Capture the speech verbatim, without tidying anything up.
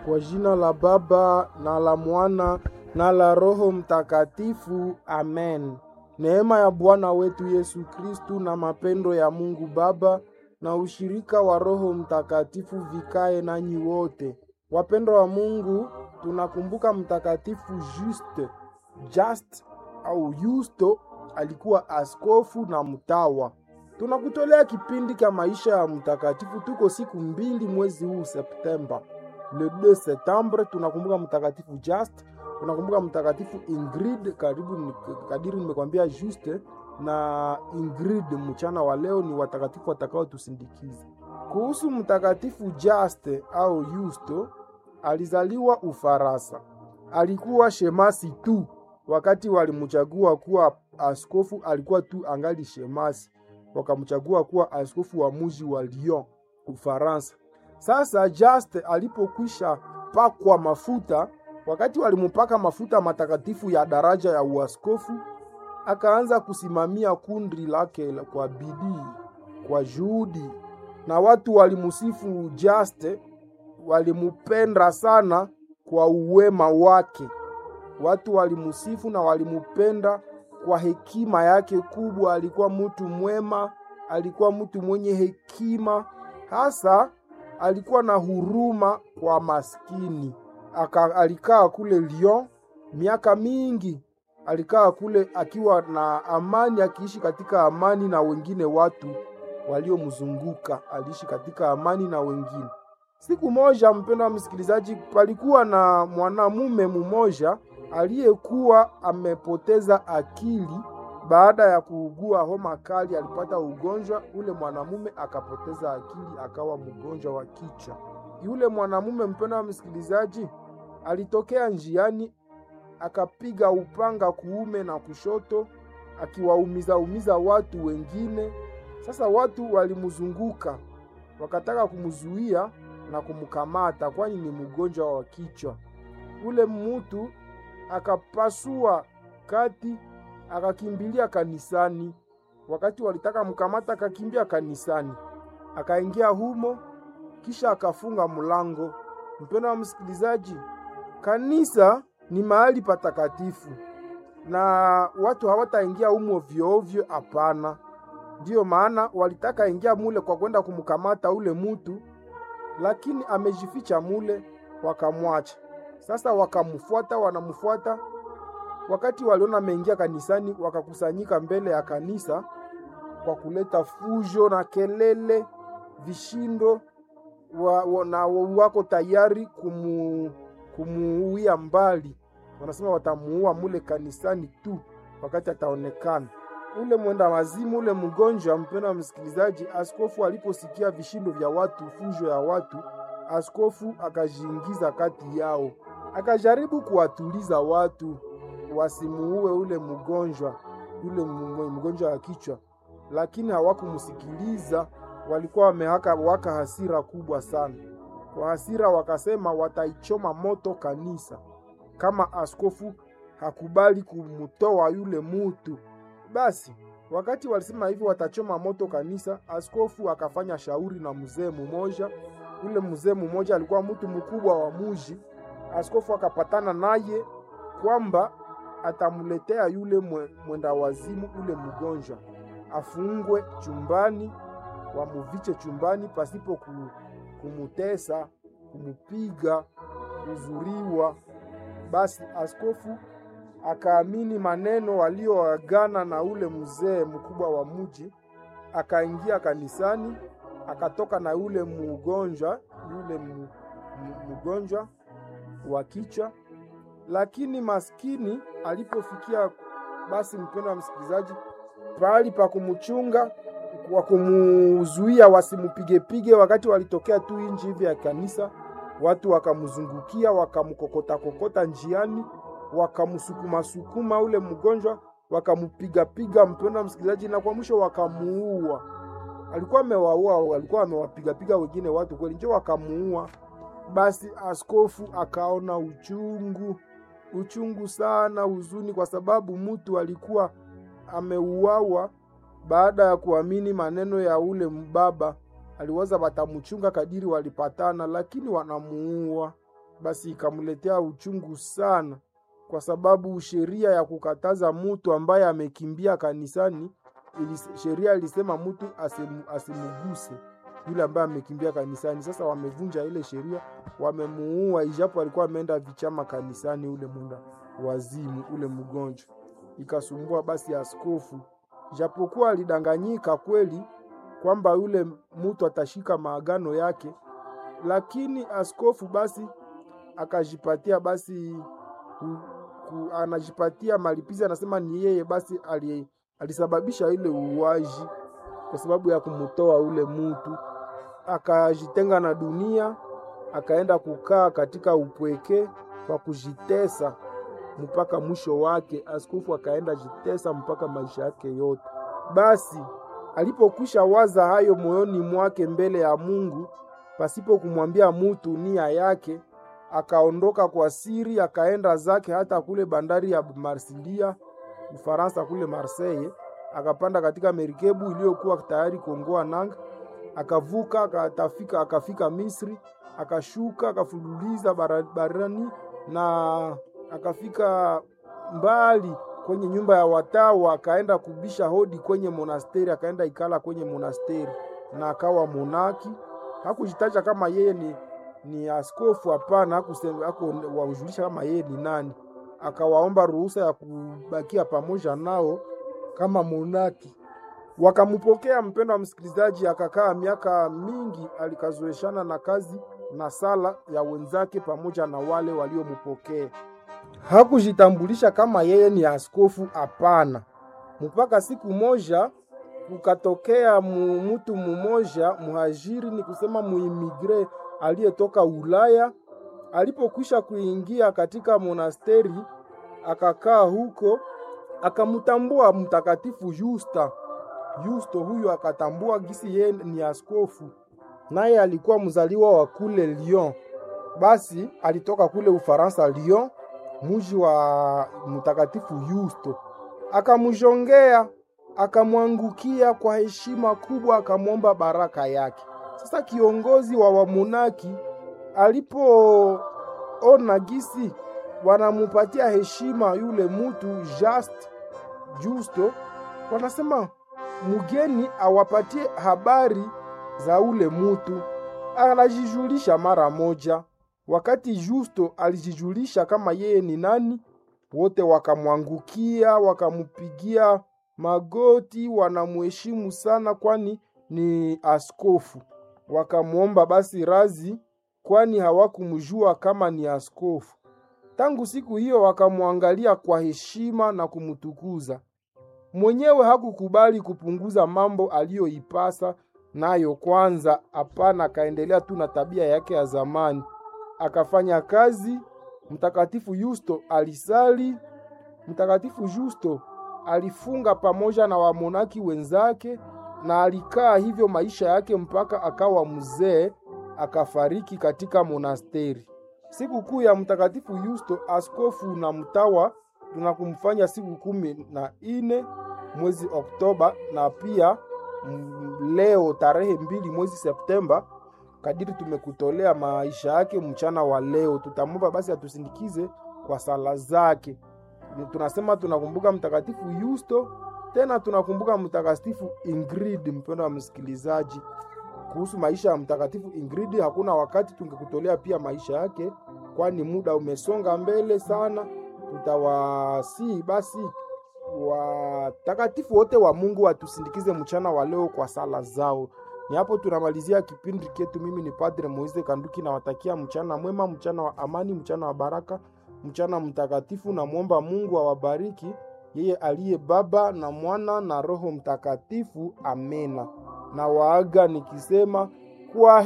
Kwa jina la Baba na la Mwana na la Roho Mtakatifu, amen. Neema ya Bwana wetu Yesu Kristu na mapendo ya Mungu Baba na ushirika wa Roho Mtakatifu vikae nanyi wote. Wapendwa wa Mungu, tunakumbuka mtakatifu Juste, Just au Justo, alikuwa askofu na mtawa. Tunakutolea kipindi cha maisha ya mtakatifu. Tuko siku mbili mwezi huu Septemba. Le deux septembre tunakumbuka mtakatifu Just, tunakumbuka mtakatifu Ingrid, karibu kadiri nimekwambia Juste na Ingrid mchana wa leo ni watakatifu watakao tusindikiza. Kuhusu mtakatifu Just au Justo, alizaliwa Ufaransa. Alikuwa shemasi tu. Wakati walimchagua kuwa askofu alikuwa tu angali shemasi. Wakamchagua kuwa askofu wa mji wa Lyon, Ufaransa. Sasa Just alipokwisha pakwa mafuta, wakati walimupaka mafuta matakatifu ya daraja ya uaskofu, akaanza kusimamia kundi lake kwa bidii, kwa juhudi, na watu walimusifu Just, walimupenda sana kwa uwema wake. Watu walimusifu na walimupenda kwa hekima yake kubwa. Alikuwa mtu mwema, alikuwa mtu mwenye hekima, hasa alikuwa na huruma kwa maskini. Aka, alikaa kule Lyon miaka mingi. Alikaa kule akiwa na amani, akiishi katika amani na wengine watu waliomzunguka. Aliishi katika amani na wengine. Siku moja, mpendwa msikilizaji, palikuwa na mwanamume mmoja aliyekuwa amepoteza akili baada ya kuugua homa kali. Alipata ugonjwa, ule mwanamume akapoteza akili, akawa mgonjwa wa kichwa. Yule mwanamume, mpendwa msikilizaji, alitokea njiani, akapiga upanga kuume na kushoto, akiwaumiza umiza watu wengine. Sasa watu walimzunguka, wakataka kumzuia na kumkamata, kwani ni mgonjwa wa kichwa. Ule mtu akapasua kati, akakimbilia kanisani. Wakati walitaka mkamata, akakimbia kanisani, akaingia humo, kisha akafunga mlango. Mpendwa wa msikilizaji, kanisa ni mahali patakatifu na watu hawataingia humo ovyo ovyo, hapana. Ndio maana walitaka ingia mule kwa kwenda kumkamata ule mtu, lakini amejificha mule, wakamwacha. Sasa wakamfuata, wanamfuata. Wakati waliona ameingia kanisani, wakakusanyika mbele ya kanisa kwa kuleta fujo na kelele, vishindo, wa, wa, na wako tayari kumu, kumuuia mbali. Wanasema watamuua mule kanisani tu wakati ataonekana. Ule mwenda wazimu, ule mgonjwa, mpendwa msikilizaji, askofu aliposikia vishindo vya watu, fujo ya watu, askofu akajiingiza kati yao. Akajaribu kuwatuliza watu wasimuue ule mgonjwa, ule mgonjwa wa kichwa, lakini hawakumsikiliza. Walikuwa wamehaka waka hasira kubwa sana. Kwa hasira wakasema wataichoma moto kanisa kama askofu hakubali kumutoa yule mutu. Basi wakati walisema hivi watachoma moto kanisa, askofu akafanya shauri na mzee mmoja. Ule mzee mmoja alikuwa mtu mkubwa wa muji. Askofu akapatana naye kwamba atamuletea yule mwenda wazimu, ule mgonjwa, afungwe chumbani, wamuviche chumbani pasipo kumutesa, kumupiga, kuzuriwa. Basi askofu akaamini maneno walioagana na ule mzee mkubwa wa muji, akaingia kanisani, akatoka na yule mgonjwa, yule mgonjwa wa kichwa. Lakini maskini alipofikia, basi mpendwa msikilizaji, pahali pa kumuchunga, kwa kumuzuia wasimupige pige, wakati walitokea tu nje hivi ya kanisa, watu wakamzungukia, wakamkokota kokota njiani, wakamsukuma sukuma ule mgonjwa, wakamupiga piga, mpendwa msikilizaji, na kwa mwisho wakamuua. Alikuwa amewaua, alikuwa amewapiga piga wengine watu kweli, ndio wakamuua. Basi askofu akaona uchungu, uchungu sana, huzuni, kwa sababu mtu alikuwa ameuawa baada ya kuamini maneno ya ule mbaba. Aliwaza watamuchunga kadiri walipatana, lakini wanamuua. basi ikamletea uchungu sana, kwa sababu sheria ya kukataza mtu ambaye amekimbia kanisani, ili sheria ilisema mtu asimu, asimuguse yule ambaye amekimbia kanisani. Sasa wamevunja ile sheria, wamemuua ijapo alikuwa ameenda vichama kanisani, ule munda wazimu, ule mgonjwa. Ikasumbua basi askofu, japokuwa alidanganyika kweli kwamba yule mtu atashika maagano yake, lakini askofu basi akajipatia basi ku, ku, anajipatia malipizi. Anasema ni yeye basi ali, alisababisha ile uwaji kwa sababu ya kumutoa ule mtu. Akajitenga na dunia, akaenda kukaa katika upweke kwa kujitesa mpaka mwisho wake. Askofu akaenda jitesa mpaka maisha yake yote. Basi alipokwisha waza hayo moyoni mwake mbele ya Mungu, pasipo kumwambia mtu nia yake, akaondoka kwa siri, akaenda zake hata kule bandari ya Marsilia, Ufaransa, kule Marseille. Akapanda katika merikebu iliyokuwa tayari kuongoa nanga, akavuka akatafika, akafika Misri, akashuka, akafululiza barabarani na akafika mbali kwenye nyumba ya watawa. Akaenda kubisha hodi kwenye monasteri, akaenda ikala kwenye monasteri na akawa monaki. Hakujitaja kama yeye ni ni askofu, hapana. Hakusema, hakuwajulisha kama yeye ni nani. Akawaomba ruhusa ya kubakia pamoja nao kama monaki. Wakamupokea, mpendo wa msikilizaji. Akakaa miaka mingi, alikazoeshana na kazi na sala ya wenzake pamoja na wale waliomupokea. Hakujitambulisha kama yeye ni askofu, hapana. Mpaka siku moja kukatokea mtu mmoja muhajiri, ni kusema muimigre aliyetoka Ulaya. Alipokwisha kuingia katika monasteri, akakaa huko, akamtambua mtakatifu Justa. Justo huyo akatambua gisi yeye ni askofu, naye alikuwa mzaliwa wa kule Lyon. Basi alitoka kule Ufaransa, Lyon, mji wa mtakatifu Justo. Akamjongea, akamwangukia kwa heshima kubwa, akamwomba baraka yake. Sasa kiongozi wa wamonaki alipoona gisi wanamupatia heshima yule mtu just Justo, wanasema mugeni awapatie habari za ule mtu. Anajijulisha mara moja. Wakati Justo alijijulisha kama yeye ni nani, wote wakamwangukia, wakamupigia magoti, wanamuheshimu sana kwani ni askofu. Wakamuomba basi razi kwani hawakumjua kama ni askofu. Tangu siku hiyo wakamuangalia kwa heshima na kumutukuza. Mwenyewe hakukubali kupunguza mambo aliyoipasa nayo kwanza, hapana. Akaendelea tu na tabia yake ya zamani, akafanya kazi. Mtakatifu Justo alisali. Mtakatifu Justo alifunga pamoja na wamonaki wenzake, na alikaa hivyo maisha yake mpaka akawa mzee, akafariki katika monasteri. Siku kuu ya Mtakatifu Justo askofu na mtawa tunakumfanya siku kumi na ine mwezi Oktoba, na pia leo tarehe mbili mwezi Septemba. Kadiri tumekutolea maisha yake mchana wa leo, tutamwomba basi atusindikize kwa sala zake. Tunasema tunakumbuka Mtakatifu Justo, tena tunakumbuka Mtakatifu Ingrid. Mpendo wa msikilizaji, kuhusu maisha ya Mtakatifu Ingrid hakuna wakati tungekutolea pia maisha yake, kwani muda umesonga mbele sana. Tutawasi basi watakatifu wote wa Mungu watusindikize mchana wa leo kwa sala zao. Ni hapo tunamalizia kipindi chetu. Mimi ni Padre Moise Kanduki, na watakia mchana mwema, mchana wa amani, mchana wa baraka, mchana mtakatifu. Na muomba Mungu awabariki, yeye aliye Baba na Mwana na Roho Mtakatifu. Amena. Na waaga nikisema kwa